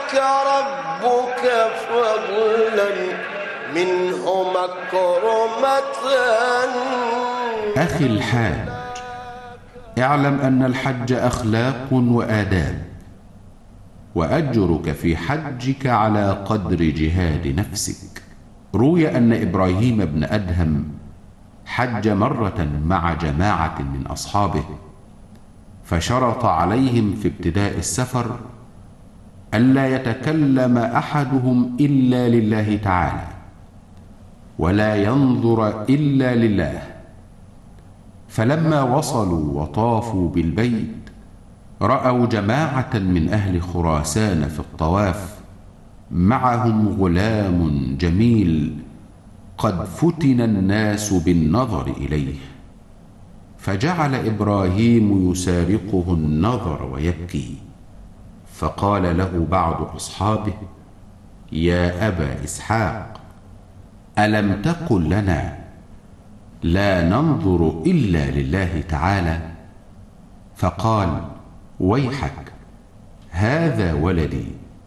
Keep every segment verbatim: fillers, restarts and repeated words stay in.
ربك فضلا منه مكرمة. أخي الحاج، اعلم أن الحج أخلاق وآداب، وأجرك في حجك على قدر جهاد نفسك. روي أن إبراهيم بن أدهم حج مرة مع جماعة من أصحابه، فشرط عليهم في ابتداء السفر ألا يتكلم أحدهم إلا لله تعالى، ولا ينظر إلا لله. فلما وصلوا وطافوا بالبيت رأوا جماعة من أهل خراسان في الطواف، معهم غلام جميل قد فتن الناس بالنظر إليه، فجعل إبراهيم يسارقه النظر ويبكي. فقال له بعض أصحابه: يا أبا إسحاق، ألم تقل لنا لا ننظر إلا لله تعالى؟ فقال: ويحك، هذا ولدي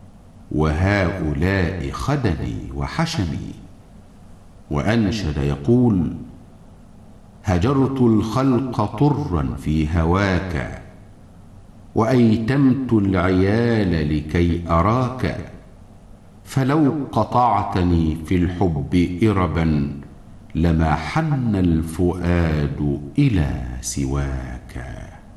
وهؤلاء خدني وحشمي. وأنشد يقول: هجرت الخلق طرا في هواك، وأيتمت العيال لكي أراك، فلو قطعتني في الحب إربا لما حن الفؤاد إلى سواك.